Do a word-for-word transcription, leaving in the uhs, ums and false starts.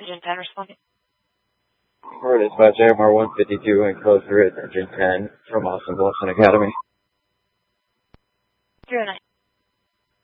Engine ten responding. Alright, dispatch A M R one fifty-two and closer at Engine ten from Austin Bluffson Academy. zero nine.